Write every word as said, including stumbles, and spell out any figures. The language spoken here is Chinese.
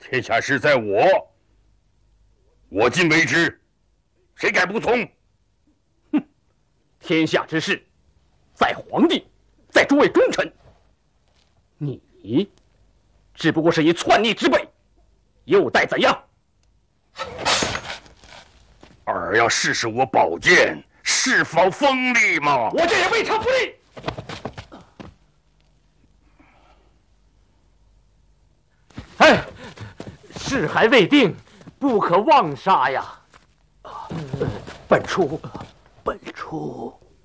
天下事在我，我尽为之，谁敢不从？ 哼！天下之事，在皇帝，在诸位忠臣。你，只不过是一篡逆之辈，又待怎样？ 儿要试试我宝剑是否锋利吗？ 我这也未尝不利。哎，事还未定，不可妄杀呀！ 本初，本初。